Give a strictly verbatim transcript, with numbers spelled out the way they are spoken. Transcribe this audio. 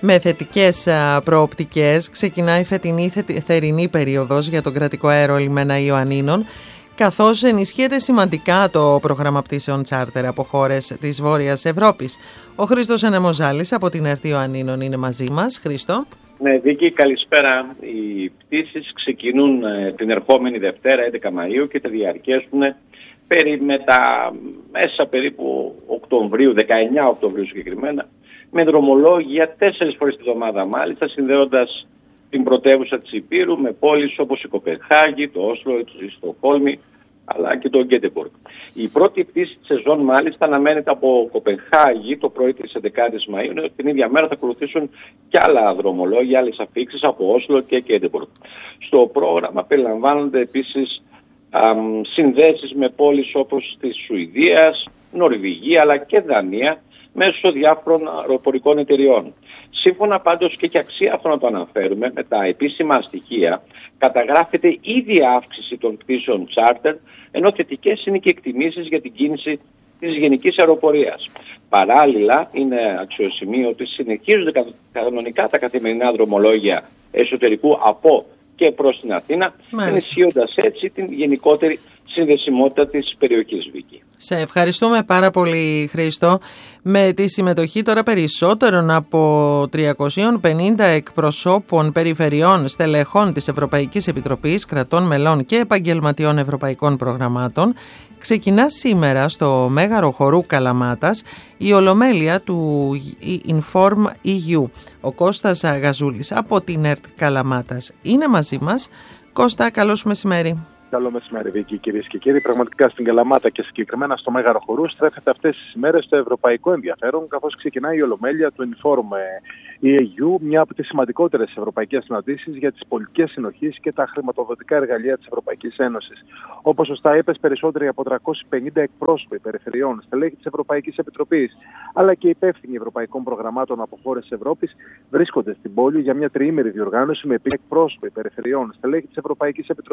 Με θετικές προοπτικές ξεκινάει η φετινή θερινή περίοδος για τον κρατικό αέρο λιμένα Ιωαννίνων, καθώς ενισχύεται σημαντικά το πρόγραμμα πτήσεων τσάρτερ από χώρες της Βόρειας Ευρώπης. Ο Χρήστος Ανεμοζάλης από την ΕΡΤ Ιωαννίνων είναι μαζί μας. Χρήστο. Ναι, Βίκη, καλησπέρα. Οι πτήσεις ξεκινούν την ερχόμενη Δευτέρα, έντεκα Μαΐου, και θα διαρκέσουν περί με τα μέσα περίπου Οκτωβρίου, δεκαεννιά Οκτωβρίου συγκεκριμένα, με δρομολόγια τέσσερις φορές τη εβδομάδα μάλιστα, συνδέοντας την πρωτεύουσα της Ηπείρου με πόλεις όπως η Κοπενχάγη, το Όσλο, η Στοκχόλμη, αλλά και το Γκέτεμποργκ. Η πρώτη πτήση της σεζόν μάλιστα αναμένεται από Κοπενχάγη το πρωί της έντεκας Μαΐου. Την ίδια μέρα θα ακολουθήσουν και άλλα δρομολόγια, άλλες αφήξεις από Όσλο και Γκέτεμποργκ. Στο πρόγραμμα περιλαμβάνονται επίσης αμ, συνδέσεις με πόλεις όπως τη Σουηδίας, Νορβηγία αλλά και Δανία μέσω διάφορων αεροπορικών εταιριών. Σύμφωνα πάντως και, και αξία αυτό να το αναφέρουμε, με τα επίσημα στοιχεία καταγράφεται ήδη αύξηση των πτήσεων charter, ενώ θετικές είναι και εκτιμήσεις για την κίνηση της γενικής αεροπορίας. Παράλληλα, είναι αξιοσημείο ότι συνεχίζονται κανονικά τα καθημερινά δρομολόγια εσωτερικού από και προς την Αθήνα, ενισχύοντας έτσι την γενικότερη συνδεσιμότητα της περιοχής, Βίκη. Σε ευχαριστούμε πάρα πολύ, Χρήστο. Με τη συμμετοχή τώρα περισσότερων από τριακόσιους πενήντα εκπροσώπων περιφερειών στελεχών της Ευρωπαϊκής Επιτροπής, κρατών μελών και επαγγελματιών ευρωπαϊκών προγραμμάτων, ξεκινά σήμερα στο Μέγαρο Χορού Καλαμάτας η ολομέλεια του Inform ι γιου. Ο Κώστας Γαζούλης από την ΕΡΤ Καλαμάτας είναι μαζί μας. Κώστα, καλώς μεσημέρι. Καλό μεσημέρι, Βίκη, κυρίες και κύριοι. Πραγματικά στην Καλαμάτα και συγκεκριμένα στο Μέγαρο Χορού στρέφεται αυτές τις ημέρες το ευρωπαϊκό ενδιαφέρον, καθώς ξεκινάει η ολομέλεια του Inform ι γιου, μια από τις σημαντικότερες ευρωπαϊκές συναντήσεις για τις πολιτικές συνοχής και τα χρηματοδοτικά εργαλεία της Ευρωπαϊκής Ένωσης. Όπως σωστά είπες, περισσότεροι από τριακόσιοι πενήντα εκπρόσωποι περιφερειών, στελέχη της Ευρωπαϊκής Επιτροπής, αλλά και υπεύθυνοι ευρωπαϊκών προγραμμάτων από χώρες της Ευρώπης βρίσκονται στην πόλη για μια τριήμερη διοργάνωση με εκπρόσωποι περιφερειών, στελέχη της Ευρωπαϊκής Επιτροπής.